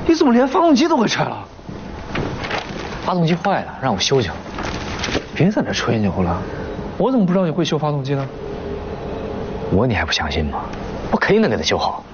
你怎么连发动机都给拆了？ 发动机坏了，让我修修。 别在这吹牛了，我怎么不知道你会修发动机呢？ 你还不相信吗？我肯定能给它修好。